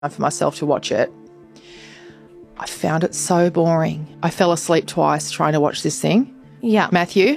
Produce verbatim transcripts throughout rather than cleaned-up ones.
for myself to watch it. I found it so boring. I fell asleep twice trying to watch this thing. Yeah. Matthew?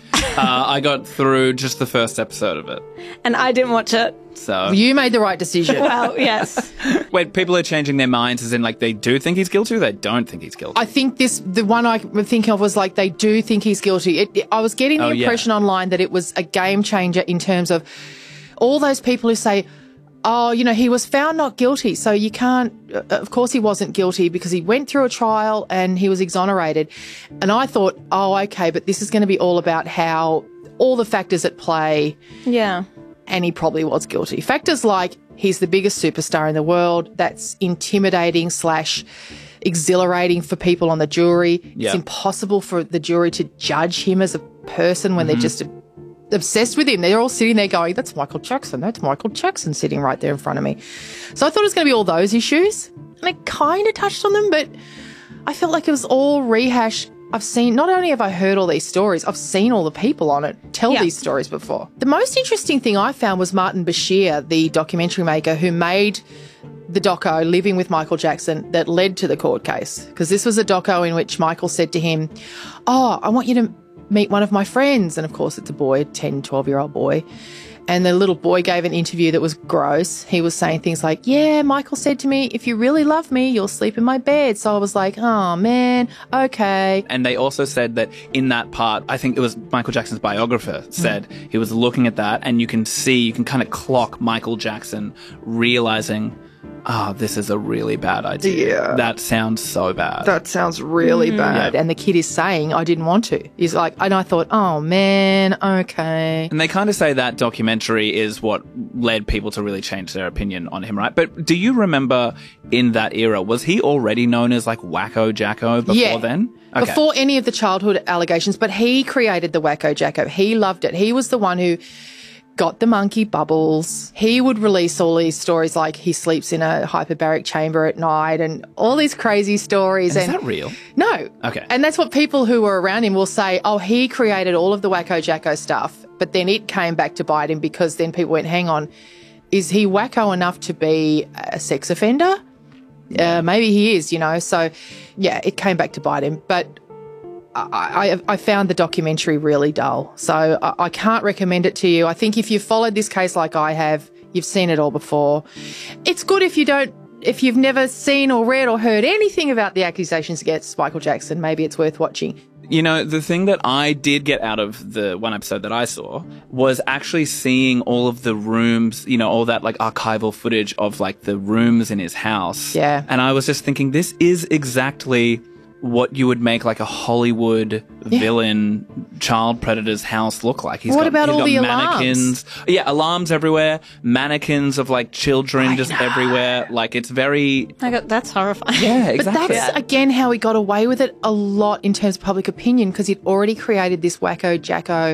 uh, I got through just the first episode of it. And I didn't watch it. So You made the right decision. Well, yes. Wait, people are changing their minds as in, like, they do think he's guilty or they don't think he's guilty? I think this, the one I was thinking of was like, they do think he's guilty. It, it, I was getting the Oh, yeah. impression online that it was a game changer in terms of all those people who say, oh, you know, he was found not guilty, so you can't, uh, of course he wasn't guilty because he went through a trial and he was exonerated. And I thought, oh, okay, but this is going to be all about how all the factors at play. Yeah. And he probably was guilty. Factors like he's the biggest superstar in the world. That's intimidating slash exhilarating for people on the jury. Yeah. It's impossible for the jury to judge him as a person when Mm-hmm. they're just obsessed with him. They're all sitting there going, that's Michael Jackson. That's Michael Jackson sitting right there in front of me. So I thought it was going to be all those issues. And it kind of touched on them, but I felt like it was all rehash. I've seen, not only have I heard all these stories, I've seen all the people on it tell Yeah. these stories before. The most interesting thing I found was Martin Bashir, the documentary maker who made the doco Living with Michael Jackson that led to the court case. Because this was a doco in which Michael said to him, oh, I want you to meet one of my friends. And of course it's a boy, a ten, twelve-year-old boy. And the little boy gave an interview that was gross. He was saying things like, yeah, Michael said to me, if you really love me, you'll sleep in my bed. So I was like, oh, man, okay. And they also said that in that part, I think it was Michael Jackson's biographer said Mm. he was looking at that and you can see, you can kind of clock Michael Jackson realizing, oh, this is a really bad idea. Yeah. That sounds so bad. That sounds really bad. And the kid is saying, I didn't want to. He's like, and I thought, oh, man, okay. And they kind of say that documentary is what led people to really change their opinion on him, right? But do you remember in that era, was he already known as like Wacko Jacko before Yeah. then? Okay. Before any of the childhood allegations, but he created the Wacko Jacko. He loved it. He was the one who got the monkey bubbles. He would release all these stories like he sleeps in a hyperbaric chamber at night and all these crazy stories. Is and that real? No. Okay. And that's what people who were around him will say, oh, he created all of the Wacko Jacko stuff, but then it came back to bite him because then people went, hang on, is he wacko enough to be a sex offender? Uh, maybe he is, you know. So, yeah, it came back to bite him. But I, I, I found the documentary really dull. So I, I can't recommend it to you. I think if you've followed this case like I have, you've seen it all before. It's good if you don't, if you've never seen or read or heard anything about the accusations against Michael Jackson, maybe it's worth watching. You know, the thing that I did get out of the one episode that I saw was actually seeing all of the rooms, you know, all that like archival footage of like the rooms in his house. Yeah. And I was just thinking, this is exactly what you would make like a Hollywood villain child predator's house look like. He's What got, about he's all got the mannequins. Yeah, alarms everywhere, mannequins of like children just everywhere. Like it's very, I got, that's horrifying. yeah, But exactly. that's, again, how he got away with it a lot in terms of public opinion because he'd already created this Wacko Jacko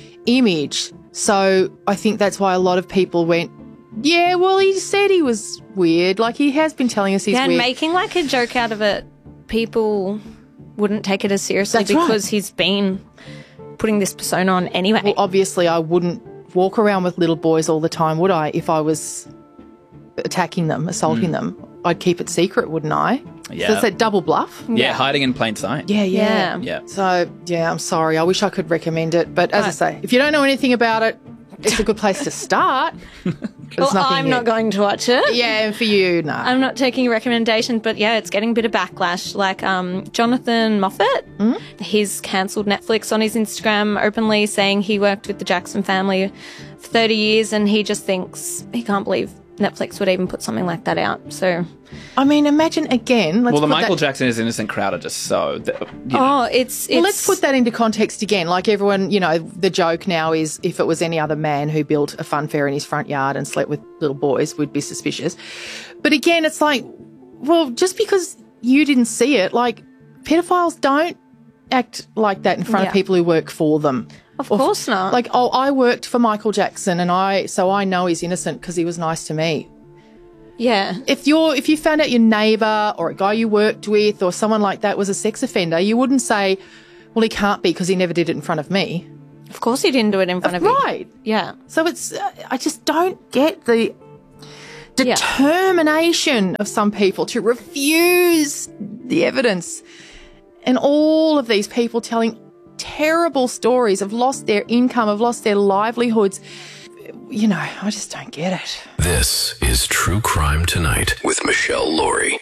image. So I think that's why a lot of people went, yeah, well, he said he was weird. Like, he has been telling us he's Yeah, and weird. making like a joke out of it, people wouldn't take it as seriously That's right. because he's been putting this persona on anyway. Well, obviously, I wouldn't walk around with little boys all the time, would I, if I was attacking them, assaulting them? I'd keep it secret, wouldn't I? Yeah. So it's that double bluff. yeah, hiding in plain sight. Yeah, yeah. Yeah. Yeah. So, yeah, I'm sorry. I wish I could recommend it. But as I Right. say, if you don't know anything about it, it's a good place to start. But well, it's nothing I'm new. not going to watch it. Yeah, and for you, no. I'm not taking a recommendation, but yeah, it's getting a bit of backlash. Like um, Jonathan Moffat, he's cancelled Netflix on his Instagram openly, saying he worked with the Jackson family for thirty years and he just thinks he can't believe Netflix would even put something like that out. So, I mean, imagine again. Let's Well, the put Michael that, Jackson is innocent crowd are just so. That, you know, oh, it's, it's Well, let's put that into context again. Like everyone, you know, the joke now is if it was any other man who built a fun fair in his front yard and slept with little boys, we'd be suspicious. But again, it's like, well, just because you didn't see it, like pedophiles don't act like that in front Yeah. of people who work for them. Of Or- course not. Like, oh, I worked for Michael Jackson and I, so I know he's innocent because he was nice to me. yeah. If you're, if you found out your neighbour or a guy you worked with or someone like that was a sex offender, you wouldn't say, well, he can't be because he never did it in front of me. Of course he didn't do it in front of you. Right. Yeah. So it's, uh, I just don't get the, determination of some people to refuse the evidence, and all of these people telling terrible stories, have lost their income, have lost their livelihoods. You know, I just don't get it. This is True Crime Tonight with Michelle Laurie.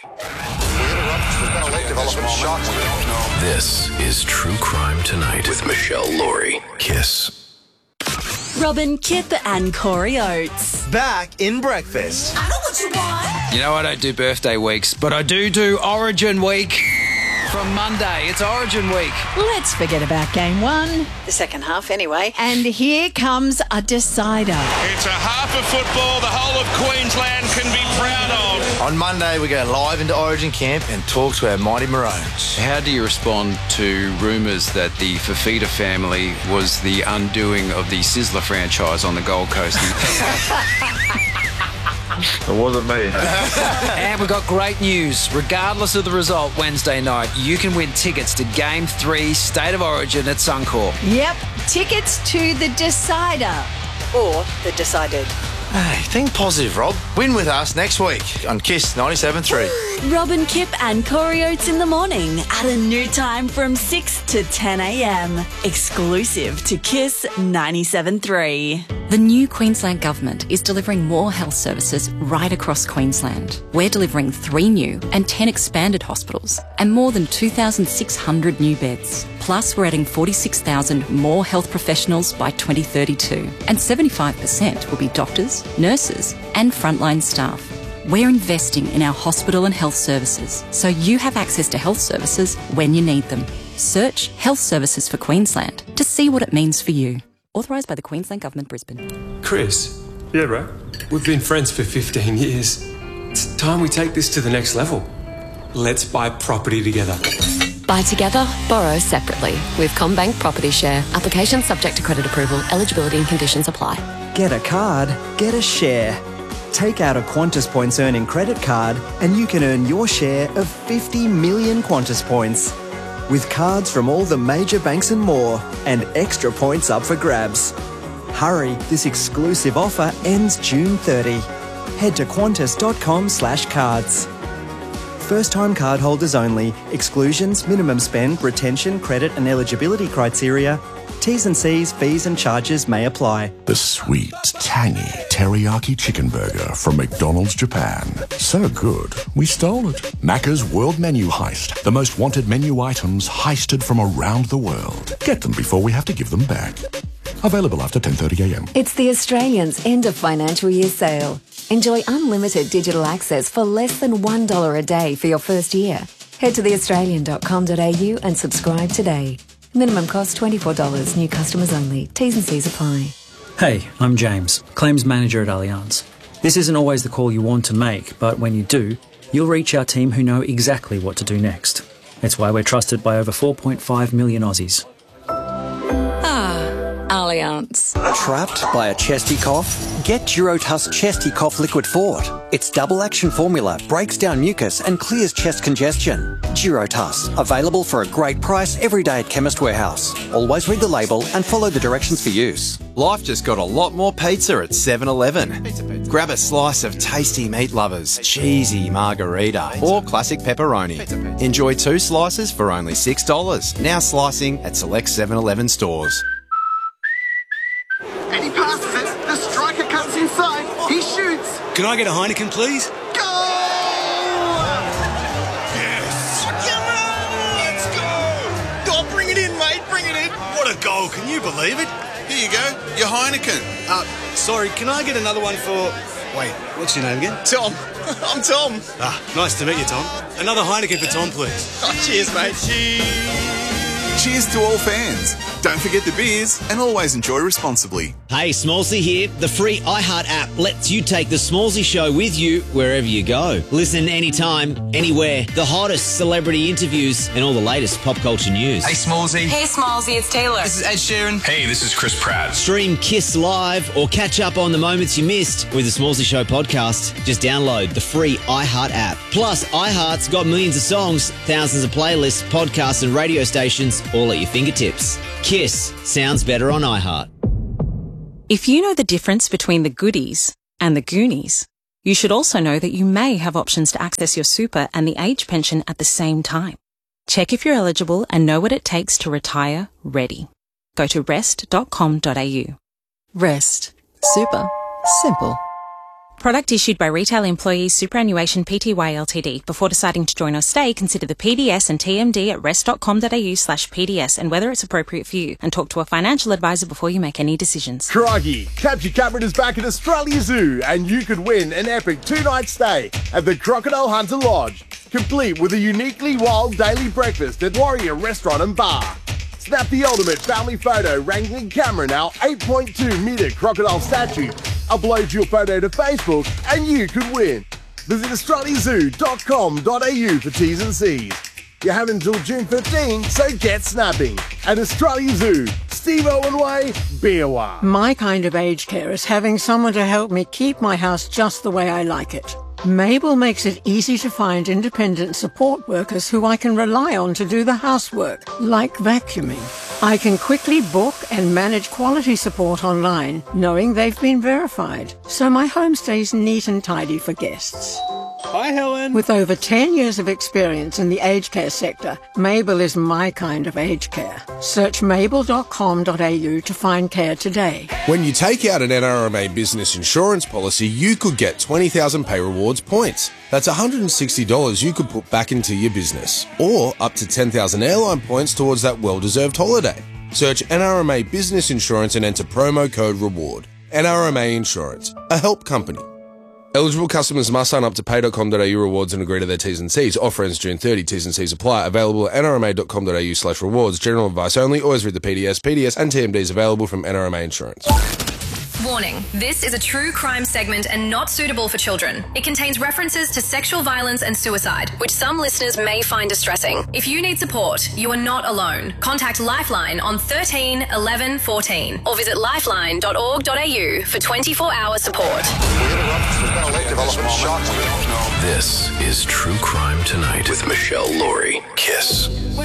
This is True Crime Tonight with Michelle Laurie. Kiss. Robin, Kip and Corey Oates. Back in breakfast. I know what you want. You know, I don't do birthday weeks, but I do do Origin Week. From Monday, it's Origin Week. Let's forget about game one. The second half, anyway. And here comes a decider. It's a half of football the whole of Queensland can be proud of. On Monday, we go live into Origin camp and talk to our mighty Maroons. How do you respond to rumours that the Fafita family was the undoing of the Sizzler franchise on the Gold Coast? It wasn't me. And we've got great news. Regardless of the result Wednesday night, you can win tickets to Game three State of Origin at Suncorp. Yep, tickets to the decider. Or the decided. Hey, think positive, Rob. Win with us next week on Kiss ninety-seven point three. Robin, Kip and Corey Oates in the morning at a new time from six to ten a.m. Exclusive to Kiss ninety-seven point three. The new Queensland Government is delivering more health services right across Queensland. We're delivering three new and ten expanded hospitals and more than two thousand six hundred new beds. Plus, we're adding forty-six thousand more health professionals by twenty thirty-two. And seventy-five percent will be doctors, nurses and frontline staff. We're investing in our hospital and health services so you have access to health services when you need them. Search Health Services for Queensland to see what it means for you. Authorised by the Queensland Government, Brisbane. Chris. Yeah, bro. We've been friends for fifteen years. It's time we take this to the next level. Let's buy property together. Buy together, borrow separately with CommBank Property Share. Application subject to credit approval. Eligibility and conditions apply. Get a card, get a share. Take out a Qantas Points earning credit card and you can earn your share of fifty million Qantas points. With cards from all the major banks and more, and extra points up for grabs. Hurry, this exclusive offer ends June thirtieth. Head to qantas.com slash cards. First-time cardholders only. Exclusions, minimum spend, retention, credit and eligibility criteria. T's and C's, fees and charges may apply. The sweet, tangy teriyaki chicken burger from McDonald's Japan. So good, we stole it. Macca's World Menu Heist. The most wanted menu items heisted from around the world. Get them before we have to give them back. Available after ten thirty a m. It's the Australians' end of financial year sale. Enjoy unlimited digital access for less than one dollar a day for your first year. Head to the australian dot com dot a u and subscribe today. Minimum cost twenty-four dollars. New customers only. T's and C's apply. Hey, I'm James, Claims Manager at Allianz. This isn't always the call you want to make, but when you do, you'll reach our team who know exactly what to do next. It's why we're trusted by over four point five million Aussies. Allianz. Trapped by a chesty cough? Get Durotuss Chesty Cough Liquid Fort. Its double action formula breaks down mucus and clears chest congestion. Durotuss, available for a great price every day at Chemist Warehouse. Always read the label and follow the directions for use. Life just got a lot more pizza at seven eleven. Grab a slice of tasty meat lovers, cheesy margarita, or classic pepperoni. Enjoy two slices for only six dollars. Now slicing at select seven eleven stores. And he passes it. The striker comes inside. He shoots. Can I get a Heineken, please? Goal! Yes. Come on, let's go. Oh, bring it in, mate. Bring it in. What a goal. Can you believe it? Here you go. Your Heineken. Uh, sorry, can I get another one for... Wait, what's your name again? Tom. I'm Tom. Ah, nice to meet you, Tom. Another Heineken for Tom, please. Oh, cheers, mate. Cheers. Cheers to all fans. Don't forget the beers and always enjoy responsibly. Hey, Smallsy here. The free iHeart app lets you take the Smallsy Show with you wherever you go. Listen anytime, anywhere. The hottest celebrity interviews and all the latest pop culture news. Hey, Smallsy. Hey, Smallsy. It's Taylor. This is Ed Sheeran. Hey, this is Chris Pratt. Stream Kiss Live or catch up on the moments you missed with the Smallsy Show podcast. Just download the free iHeart app. Plus, iHeart's got millions of songs, thousands of playlists, podcasts and radio stations all at your fingertips. Kiss sounds better on iHeart. If you know the difference between the Goodies and the Goonies, You should also know that you may have options to access your super and the age pension at the same time. Check if you're eligible and know what it takes to retire ready. Go to rest dot com dot a u. Rest. Super. Simple. Product issued by Retail Employees Superannuation Pty Ltd. Before deciding to join or stay, consider the P D S and T M D at rest dot com dot a u slash P D S and whether it's appropriate for you, and talk to a financial advisor before you make any decisions. Crikey! Capture Cameron is back at Australia Zoo, and you could win an epic two-night stay at the Crocodile Hunter Lodge, complete with a uniquely wild daily breakfast at Warrior Restaurant and Bar. Snap the ultimate family photo wrangling Cameron, our eight point two metre crocodile statue. Upload your photo to Facebook and you could win. Visit australia zoo dot com dot a u for T's and C's. You have until June fifteenth, so get snapping. At Australia Zoo, Steve Owen Way, Beerwah. My kind of aged care is having someone to help me keep my house just the way I like it. Mabel makes it easy to find independent support workers who I can rely on to do the housework, like vacuuming. I can quickly book and manage quality support online, knowing they've been verified, so my home stays neat and tidy for guests. Hi, Helen. With over ten years of experience in the aged care sector, Mabel is my kind of aged care. Search mabel dot com dot a u to find care today. When you take out an N R M A business insurance policy, you could get twenty thousand Pay Rewards points. That's one hundred sixty dollars you could put back into your business, or up to ten thousand airline points towards that well-deserved holiday. Search N R M A Business Insurance and enter promo code REWARD. N R M A Insurance, a help company. Eligible customers must sign up to pay dot com dot a u rewards and agree to their T's and C's. Offer ends June thirtieth. T's and C's apply. Available at n r m a dot com dot a u slash rewards. General advice only. Always read the P D S. P D S and T M Ds available from N R M A Insurance. Warning, this is a true crime segment and not suitable for children. It contains references to sexual violence and suicide, which some listeners may find distressing. If you need support, you are not alone. Contact Lifeline on thirteen eleven fourteen or visit lifeline dot org dot a u for twenty-four hour support. This is True Crime Tonight with Michelle Laurie. Kiss.